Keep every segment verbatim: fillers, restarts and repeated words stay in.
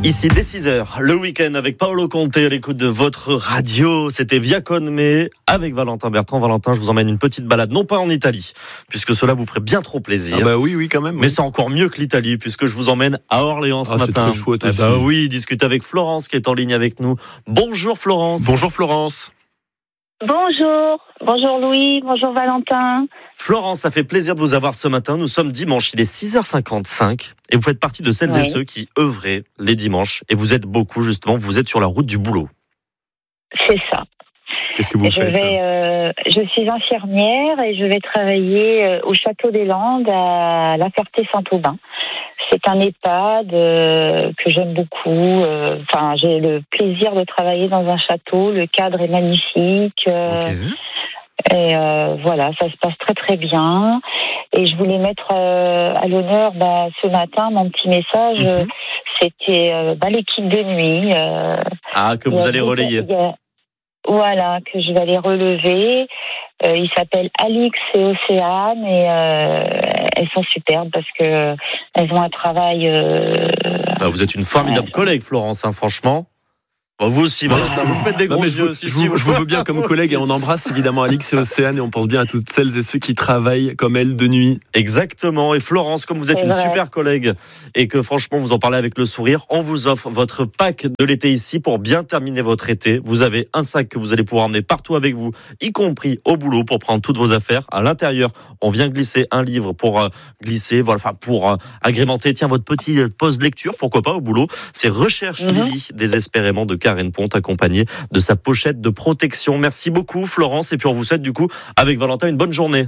Ici dès six heures, le week-end avec Paolo Conte à l'écoute de votre radio. C'était Via Conme avec Valentin Bertrand. Valentin, je vous emmène une petite balade, non pas en Italie, puisque cela vous ferait bien trop plaisir. Ah bah oui, oui quand même. Mais oui. c'est encore mieux que l'Italie, puisque je vous emmène à Orléans ce ah, matin. C'est très chouette aussi. Eh bah oui, discute avec Florence qui est en ligne avec nous. Bonjour Florence. Bonjour Florence. Bonjour, bonjour Louis, bonjour Valentin. Florence, ça fait plaisir de vous avoir ce matin. Nous sommes dimanche, il est six heures cinquante-cinq et vous faites partie de celles oui. et ceux qui œuvraient les dimanches. Et vous êtes beaucoup justement, vous êtes sur la route du boulot. C'est ça. Qu'est-ce que vous je faites vais, euh, Je suis infirmière et je vais travailler euh, au Château des Landes à La Ferté-Saint-Aubin. C'est un EHPAD euh, que j'aime beaucoup. Enfin, euh, j'ai le plaisir de travailler dans un château. Le cadre est magnifique. Euh, okay. Et euh, voilà, ça se passe très très bien. Et je voulais mettre euh, à l'honneur bah, ce matin mon petit message. Mm-hmm. Euh, c'était euh, bah, l'équipe de nuit. Euh, ah, que vous allez relayer. A, voilà, que je vais aller relever. Euh, ils s'appellent Alix et Océane et euh, elles sont superbes parce que elles ont un travail. Euh, bah, vous êtes une formidable euh, collègue, Florence, hein, franchement. Bon, vous aussi, voilà, ah, vous faites des gros yeux. Je, vous, si, je, si, vous, je vous veux bien comme collègue et on embrasse évidemment Alix et Océane et on pense bien à toutes celles et ceux qui travaillent comme elles de nuit. Exactement. Et Florence, comme vous êtes C'est une vrai. super collègue et que franchement vous en parlez avec le sourire, on vous offre votre pack de l'été ici pour bien terminer votre été. Vous avez un sac que vous allez pouvoir emmener partout avec vous, y compris au boulot pour prendre toutes vos affaires. À l'intérieur, on vient glisser un livre pour euh, glisser, voilà, enfin pour euh, agrémenter. Tiens, votre petit pause lecture, pourquoi pas au boulot. C'est Recherche mm-hmm. Lily désespérément de Karen Ponte, accompagnée de sa pochette de protection. Merci beaucoup Florence et puis on vous souhaite du coup avec Valentin une bonne journée.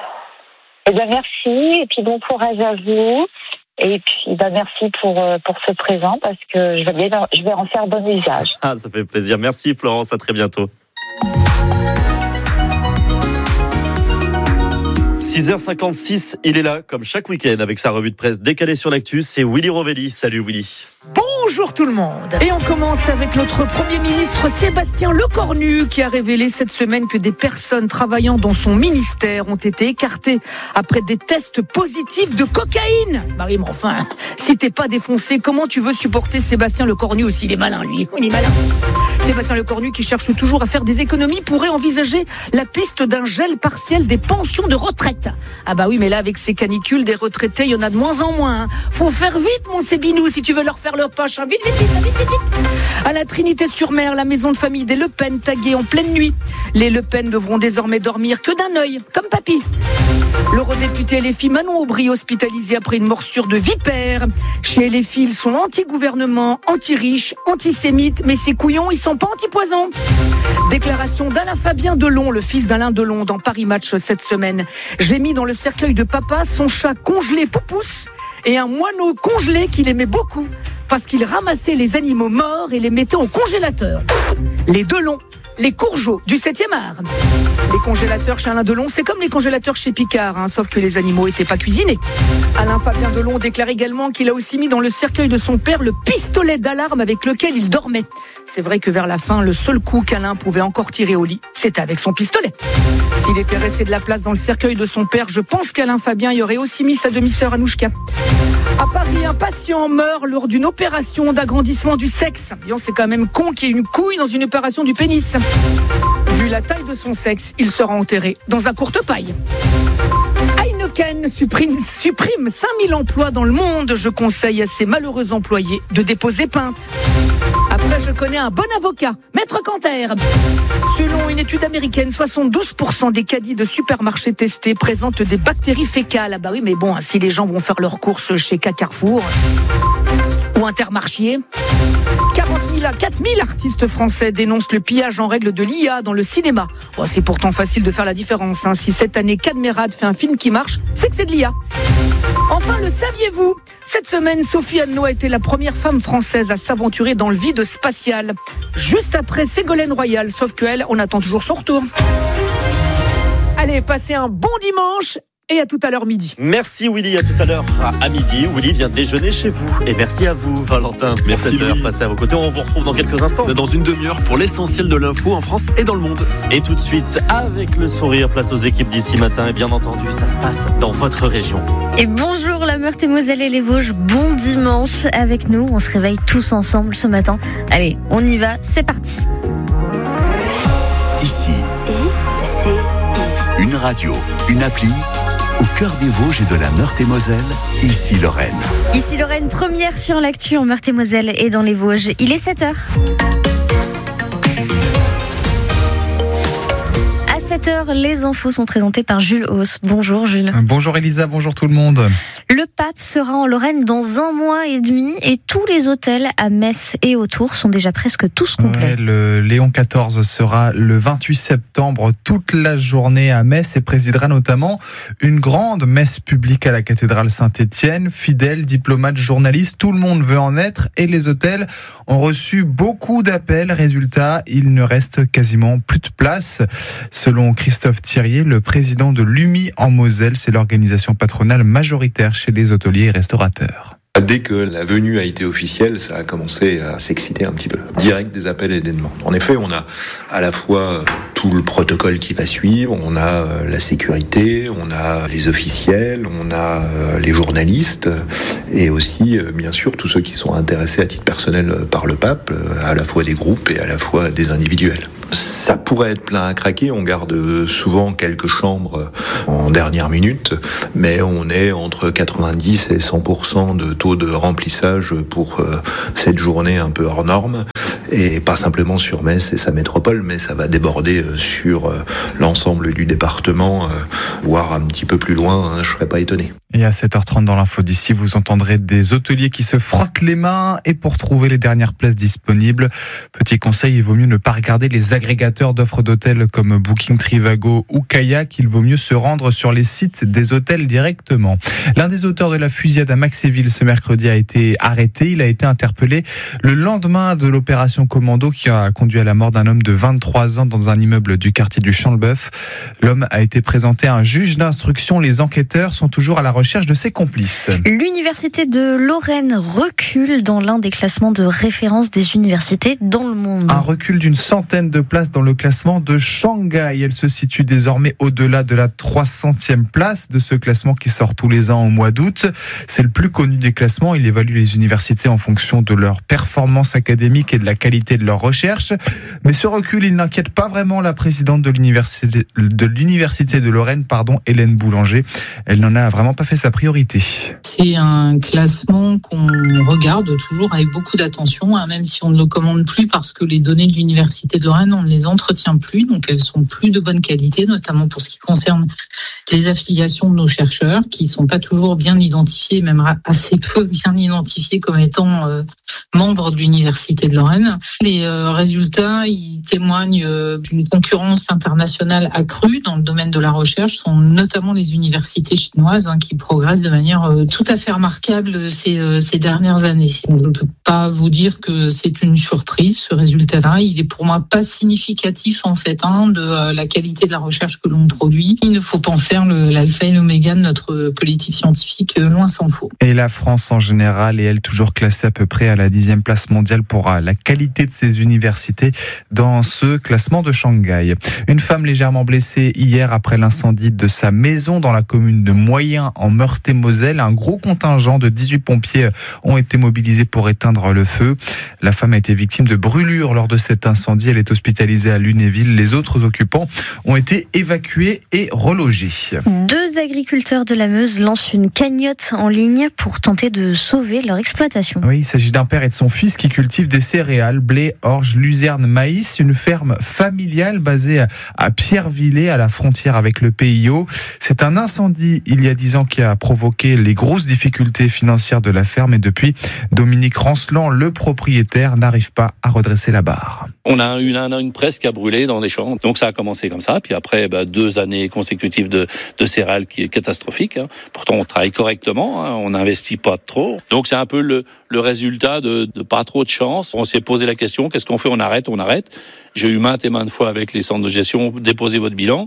Eh bien merci et puis bon courage à vous et puis ben, merci pour, pour ce présent parce que je vais, bien, je vais en faire bon usage. Ah, ça fait plaisir. Merci Florence, à très bientôt. six heures cinquante-six, il est là comme chaque week-end avec sa revue de presse décalée sur l'actu, c'est Willy Rovelli. Salut Willy. Bonjour tout le monde. Et on commence avec notre Premier ministre Sébastien Lecornu qui a révélé cette semaine que des personnes travaillant dans son ministère ont été écartées après des tests positifs de cocaïne. Marie, mais enfin, si t'es pas défoncé, comment tu veux supporter Sébastien Lecornu aussi? Il est malin lui, il est malin. Sébastien Lecornu qui cherche toujours à faire des économies pourrait envisager la piste d'un gel partiel des pensions de retraite. Ah bah oui, mais là avec ces canicules des retraités, il y en a de moins en moins. Faut faire vite mon Sébinou si tu veux leur faire leur poche. Vite, vite, vite, vite, vite, vite. À la Trinité-sur-Mer, la maison de famille des Le Pen taguée en pleine nuit. Les Le Pen devront désormais dormir que d'un œil, comme papy. L'eurodéputé L F I Manon Aubry hospitalisé après une morsure de vipère. Chez L F I, ils sont anti-gouvernement, anti-riches, antisémites, mais ces couillons, ils sont pas anti-poison. Déclaration d'Alain Fabien Delon, le fils d'Alain Delon, dans Paris Match cette semaine. J'ai mis dans le cercueil de papa son chat congelé Poupousse et un moineau congelé qu'il aimait beaucoup parce qu'il ramassait les animaux morts et les mettait au congélateur. Les Delon, les Courgeaux du septième art. Les congélateurs chez Alain Delon, c'est comme les congélateurs chez Picard, hein, sauf que les animaux n'étaient pas cuisinés. Alain Fabien Delon déclare également qu'il a aussi mis dans le cercueil de son père le pistolet d'alarme avec lequel il dormait. C'est vrai que vers la fin, le seul coup qu'Alain pouvait encore tirer au lit, c'était avec son pistolet. S'il était resté de la place dans le cercueil de son père, je pense qu'Alain Fabien y aurait aussi mis sa demi-sœur Anouchka. À Paris, un patient meurt lors d'une opération d'agrandissement du sexe. Bien, c'est quand même con qu'il y ait une couille dans une opération du pénis. Vu la taille de son sexe, il sera enterré dans un courte-paille. Heineken supprime, supprime cinq mille emplois dans le monde. Je conseille à ces malheureux employés de déposer plainte. Après, je connais un bon avocat, Maître Canter. Selon une étude américaine, soixante-douze pour cent des caddies de supermarchés testés présentent des bactéries fécales. Ah bah oui, mais bon, si les gens vont faire leurs courses chez Carrefour ou Intermarché. quarante mille à quatre mille artistes français dénoncent le pillage en règle de l'I A dans le cinéma. Bon, c'est pourtant facile de faire la différence. Hein. Si cette année Cadmerade fait un film qui marche, c'est que c'est de l'I A. Enfin, le saviez-vous ? Cette semaine, Sophie Anneau a été la première femme française à s'aventurer dans le vide spatial. Juste après Ségolène Royal, sauf qu'elle, on attend toujours son retour. Allez, passez un bon dimanche et à tout à l'heure midi. Merci Willy, à tout à l'heure à midi. Willy vient déjeuner chez vous. Et merci à vous Valentin pour merci cette heure Louis. passée à vos côtés. On vous retrouve dans quelques instants. Dans une demi-heure pour l'essentiel de l'info en France et dans le monde. Et tout de suite, avec le sourire, place aux équipes d'ici matin. Et bien entendu, ça se passe dans votre région. Et bonjour la Meurthe-et-Moselle et les Vosges, bon dimanche avec nous. On se réveille tous ensemble ce matin. Allez, on y va, c'est parti. Ici, I C I. une radio, une appli, au cœur des Vosges et de la Meurthe-et-Moselle, ici Lorraine. Ici Lorraine, première sur l'actu en Meurthe-et-Moselle et dans les Vosges. Il est sept heures. À sept heures, les infos sont présentées par Jules Hauss. Bonjour Jules. Bonjour Elisa, bonjour tout le monde. Le pape sera en Lorraine dans un mois et demi et tous les hôtels à Metz et autour sont déjà presque tous complets. Ouais, le Léon quatorze sera le vingt-huit septembre toute la journée à Metz et présidera notamment une grande messe publique à la cathédrale Saint-Étienne. Fidèles, diplomates, journalistes, tout le monde veut en être et les hôtels ont reçu beaucoup d'appels. Résultat, il ne reste quasiment plus de place. Selon Christophe Thirier, le président de l'U M I en Moselle, c'est l'organisation patronale majoritaire chez les hôteliers et restaurateurs. Dès que la venue a été officielle, ça a commencé à s'exciter un petit peu. Direct des appels et des demandes. En effet, on a à la fois tout le protocole qui va suivre, on a la sécurité, on a les officiels, on a les journalistes et aussi, bien sûr, tous ceux qui sont intéressés à titre personnel par le pape, à la fois des groupes et à la fois des individuels. Ça pourrait être plein à craquer, on garde souvent quelques chambres en dernière minute, mais on est entre quatre-vingt-dix et cent pour cent de taux de remplissage pour cette journée un peu hors norme, et pas simplement sur Metz et sa métropole, mais ça va déborder sur l'ensemble du département, voire un petit peu plus loin, je ne serais pas étonné. Et à sept heures trente dans l'info d'ici, vous entendrez des hôteliers qui se frottent les mains et pour trouver les dernières places disponibles, petit conseil, il vaut mieux ne pas regarder les agrégateurs d'offres d'hôtels comme Booking, Trivago ou Kayak, il vaut mieux se rendre sur les sites des hôtels directement. L'un des auteurs de la fusillade à Maxéville ce mercredi a été arrêté, il a été interpellé le lendemain de l'opération Commando qui a conduit à la mort d'un homme de vingt-trois ans dans un immeuble du quartier du Champ-le-Bœuf. L'homme a été présenté à un juge d'instruction, les enquêteurs sont toujours à la recherche de ses complices. L'université de Lorraine recule dans l'un des classements de référence des universités dans le monde. Un recul d'une centaine de places dans le classement de Shanghai. Elle se situe désormais au-delà de la trois centième place de ce classement qui sort tous les ans au mois d'août. C'est le plus connu des classements. Il évalue les universités en fonction de leur performance académique et de la qualité de leurs recherches. Mais ce recul, il n'inquiète pas vraiment la présidente de l'université de, l'université de Lorraine, pardon, Hélène Boulanger. Elle n'en a vraiment pas fait sa priorité. C'est un classement qu'on regarde toujours avec beaucoup d'attention, hein, même si on ne le commande plus parce que les données de l'université de Lorraine, on ne les entretient plus, donc elles sont plus de bonne qualité, notamment pour ce qui concerne les affiliations de nos chercheurs, qui sont pas toujours bien identifiés, même assez peu bien identifiés comme étant euh, membres de l'université de Lorraine. Les euh, résultats, ils témoignent euh, d'une concurrence internationale accrue dans le domaine de la recherche, sont notamment les universités chinoises hein, qui progressent de manière euh, tout à fait remarquable ces, euh, ces dernières années. Je ne peux pas vous dire que c'est une surprise, ce résultat-là. Il est pour moi pas significatif en fait hein, de euh, la qualité de la recherche que l'on produit. Il ne faut pas en faire le, l'alpha et l'oméga de notre politique scientifique, euh, loin s'en faut. Et la France en général, et elle toujours classée à peu près à la dixième place mondiale pour la qualité de ses universités dans ce classement de Shanghai. Une femme légèrement blessée hier après l'incendie de sa maison dans la commune de Moyen en Meurthe-et-Moselle. Un gros contingent de dix-huit pompiers ont été mobilisés pour éteindre le feu. La femme a été victime de brûlures lors de cet incendie. Elle est hospitalisée à Lunéville. Les autres occupants ont été évacués et relogés. Deux agriculteurs de la Meuse lancent une cagnotte en ligne pour tenter de sauver leur exploitation. Oui, il s'agit d'un père et de son fils qui cultivent des céréales, blé, orge, luzerne, maïs. Une ferme familiale basée à Pierrevillers, à la frontière avec le P I O. C'est un incendie il y a dix ans qui a provoqué les grosses difficultés financières de la ferme et depuis, Dominique Rancelan, le propriétaire, n'arrive pas à redresser la barre. On a une, une, une presse qui a brûlé dans les champs, donc ça a commencé comme ça, puis après bah, deux années consécutives de, de céréales qui est catastrophique. Hein. Pourtant on travaille correctement, hein, on n'investit pas trop, donc c'est un peu le, le résultat de, de pas trop de chance. On s'est posé la question, qu'est-ce qu'on fait? On arrête, on arrête. J'ai eu maintes et maintes fois avec les centres de gestion, déposez votre bilan.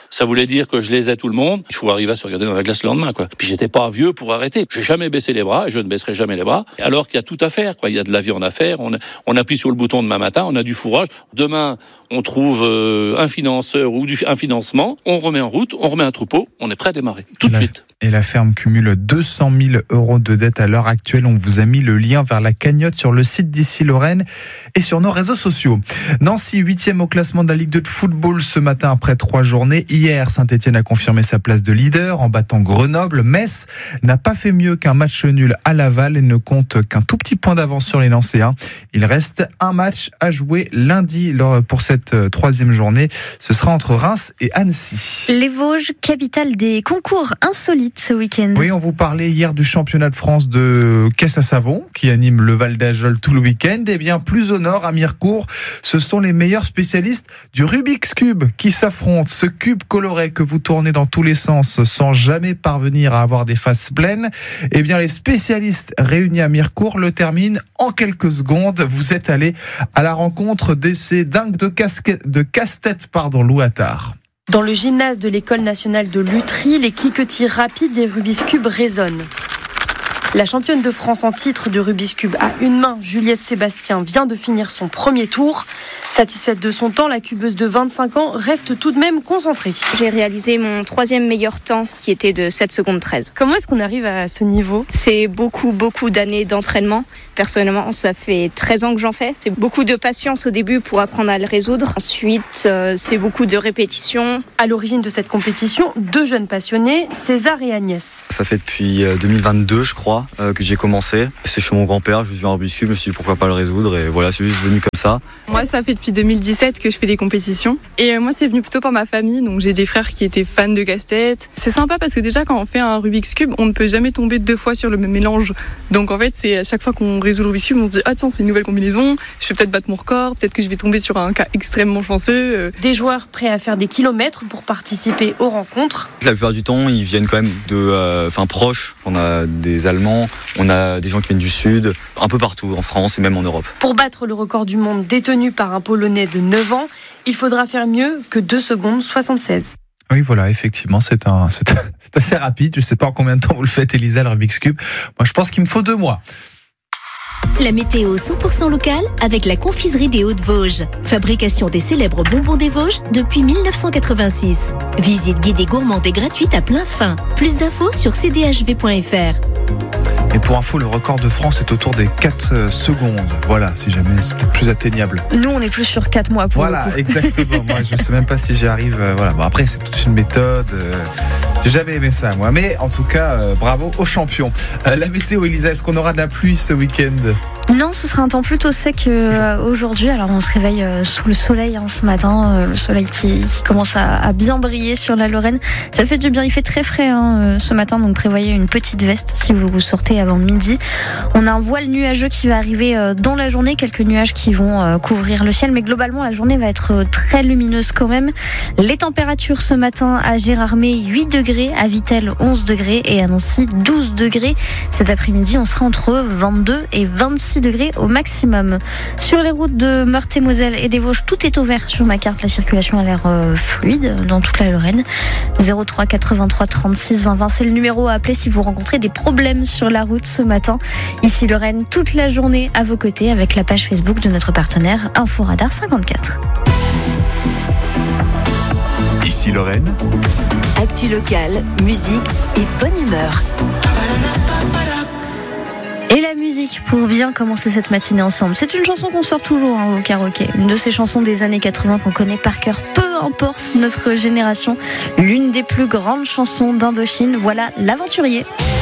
ça voulait dire que je lésais tout le monde. Il faut arriver à se regarder dans la glace le lendemain, quoi. Puis j'étais pas vieux pour arrêter. J'ai jamais baissé les bras et je ne baisserai jamais les bras. Alors qu'il y a tout à faire, quoi. Il y a de la viande à faire. On, on appuie sur le bouton demain matin, on a du fourrage. Demain, on trouve euh, un financeur ou du, un financement. On remet en route, on remet un troupeau. On est prêt à démarrer tout de suite. Et la ferme cumule deux cent mille euros de dette à l'heure actuelle. On vous a mis le lien vers la cagnotte sur le site d'Ici Lorraine et sur nos réseaux sociaux. Nancy, huitième au classement de la Ligue deux de football ce matin après trois journées. Hier, Saint-Etienne a confirmé sa place de leader en battant Grenoble. Metz n'a pas fait mieux qu'un match nul à Laval et ne compte qu'un tout petit point d'avance sur les Nancéens. Il reste un match à jouer lundi pour cette troisième journée. Ce sera entre Reims et Annecy. Les Vosges, capitale des concours insolites ce week-end. Oui, on vous parlait hier du championnat de France de caisse à savon qui anime le Val d'Ajol tout le week-end. Et bien plus au nord, à Mirecourt, ce sont les meilleurs spécialistes du Rubik's Cube qui s'affrontent. Ce cube coloré que vous tournez dans tous les sens sans jamais parvenir à avoir des faces pleines. Eh bien les spécialistes réunis à Mirecourt le terminent en quelques secondes. Vous êtes allés à la rencontre de ces dingues de, casquette, de casse-tête, pardon, Lou Attard. Dans le gymnase de l'École nationale de Lutry, les cliquetis rapides des Rubik's Cube résonnent. La championne de France en titre de Rubik's Cube à une main, Juliette Sébastien, vient de finir son premier tour. Satisfaite de son temps, la cubeuse de vingt-cinq ans reste tout de même concentrée. J'ai réalisé mon troisième meilleur temps qui était de sept secondes treize. Comment est-ce qu'on arrive à ce niveau ? C'est beaucoup, beaucoup d'années d'entraînement. Personnellement, ça fait treize ans que j'en fais. C'est beaucoup de patience au début pour apprendre à le résoudre. Ensuite, euh, c'est beaucoup de répétitions. À l'origine de cette compétition, deux jeunes passionnés, César et Agnès. Ça fait depuis deux mille vingt-deux, je crois, euh, que j'ai commencé. C'est chez mon grand-père, je me suis vu un Rubik's Cube, je me suis dit pourquoi pas le résoudre et voilà, c'est juste venu comme ça. Moi, ça fait depuis deux mille dix-sept que je fais des compétitions et moi, c'est venu plutôt par ma famille. Donc, j'ai des frères qui étaient fans de casse-tête. C'est sympa parce que déjà, quand on fait un Rubik's Cube, on ne peut jamais tomber deux fois sur le même mélange. Donc, en fait, c'est à chaque fois qu'on résout le Rubik's Cube, on se dit ah tiens, c'est une nouvelle combinaison. Je vais peut-être battre mon record, peut-être que je vais tomber sur un cas extrêmement chanceux. Des joueurs prêts à faire des kilomètres pour participer aux rencontres. La plupart du temps, ils viennent quand même de, enfin euh, proches. On a des Allemands, on a des gens qui viennent du Sud, un peu partout en France et même en Europe. Pour battre le record du monde détenu par un Polonais de neuf ans, il faudra faire mieux que deux secondes soixante-seize. Oui, voilà, effectivement, c'est, un, c'est, c'est assez rapide. Je ne sais pas en combien de temps vous le faites, Elisa, le Rubik's Cube. Moi, je pense qu'il me faut deux mois. La météo cent pour cent locale avec la confiserie des Hauts-de-Vosges. Fabrication des célèbres bonbons des Vosges depuis dix-neuf cent quatre-vingt-six. Visite guidée gourmande et gratuite à plein fin. Plus d'infos sur c d h v point f r. Et pour info, le record de France est autour des quatre secondes. Voilà, si jamais c'est peut-être plus atteignable. Nous, on est plus sur quatre mois pour voilà, le coup. Exactement. Moi, je ne sais même pas si j'y arrive. Euh, voilà. Bon, après, c'est toute une méthode. Euh, j'ai jamais aimé ça, moi. Mais en tout cas, euh, bravo aux champions. Euh, la météo, Elisa, est-ce qu'on aura de la pluie ce week-end ? Non, ce sera un temps plutôt sec euh, aujourd'hui. Alors, on se réveille euh, sous le soleil hein, ce matin. Euh, le soleil qui, qui commence à, à bien briller sur la Lorraine. Ça fait du bien. Il fait très frais hein, euh, ce matin, donc prévoyez une petite veste si vous vous sortez avant midi. On a un voile nuageux qui va arriver euh, dans la journée. Quelques nuages qui vont euh, couvrir le ciel. Mais globalement, la journée va être euh, très lumineuse quand même. Les températures ce matin à Gérardmer, huit degrés. À Vittel, onze degrés. Et à Nancy, douze degrés. Cet après-midi, on sera entre vingt-deux et vingt-six degrés au maximum. Sur les routes de Meurthe-et-Moselle et des Vosges, tout est ouvert sur ma carte. La circulation a l'air euh, fluide dans toute la Lorraine. zéro trois quatre-vingt-trois trente-six vingt vingt, c'est le numéro à appeler si vous rencontrez des problèmes sur la route ce matin. Ici Lorraine, toute la journée à vos côtés avec la page Facebook de notre partenaire Inforadar cinquante-quatre. Ici Lorraine. Actu locale, musique et bonne humeur. Et la musique pour bien commencer cette matinée ensemble. C'est une chanson qu'on sort toujours hein, au karaoké. Une de ces chansons des années quatre-vingts qu'on connaît par cœur, peu importe notre génération. L'une des plus grandes chansons d'Indochine. Voilà L'Aventurier.